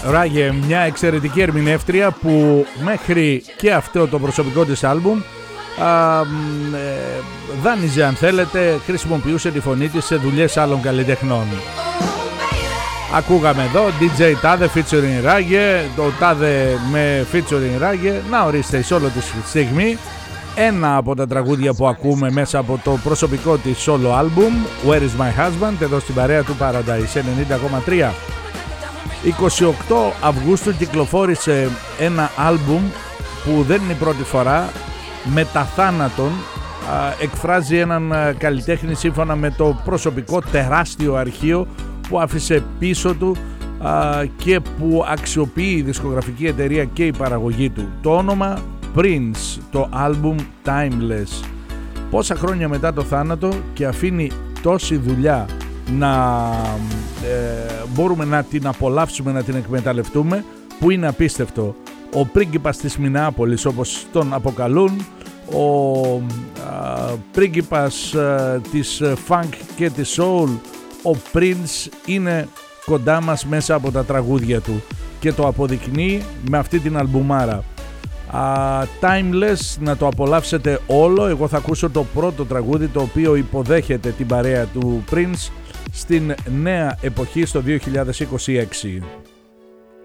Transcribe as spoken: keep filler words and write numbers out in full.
Ράγε, μια εξαιρετική ερμηνεύτρια που μέχρι και αυτό το προσωπικό της άλμπουμ α, ε, δάνειζε, αν θέλετε, χρησιμοποιούσε τη φωνή της σε δουλειές άλλων καλλιτεχνών. Ακούγαμε εδώ ντι τζέι Τάδε featuring Ράγε, το Τάδε με featuring Ράγε. Να ορίστε, σε όλο τη στιγμή ένα από τα τραγούδια που ακούμε μέσα από το προσωπικό της solo album Where is my husband, εδώ στην παρέα του Paradise ενενήντα κόμμα τρία. είκοσι οκτώ Αυγούστου κυκλοφόρησε ένα άλμπουμ που δεν είναι η πρώτη φορά. Μεταθάνατον εκφράζει έναν καλλιτέχνη σύμφωνα με το προσωπικό τεράστιο αρχείο που άφησε πίσω του και που αξιοποιεί η δισκογραφική εταιρεία και η παραγωγή του. Το όνομα Prince, το άλμπουμ Timeless. Πόσα χρόνια μετά το θάνατο και αφήνει τόση δουλειά να ε, μπορούμε να την απολαύσουμε, να την εκμεταλλευτούμε, που είναι απίστευτο. Ο πρίγκιπας της Μινεάπολης, όπως τον αποκαλούν, ο α, πρίγκιπας α, της funk και της soul, ο Prince είναι κοντά μας μέσα από τα τραγούδια του και το αποδεικνύει με αυτή την αλμπουμάρα. Uh, Timeless, να το απολαύσετε όλο. Εγώ θα ακούσω το πρώτο τραγούδι, το οποίο υποδέχεται την παρέα του Prince στην νέα εποχή στο δύο χιλιάδες είκοσι έξι.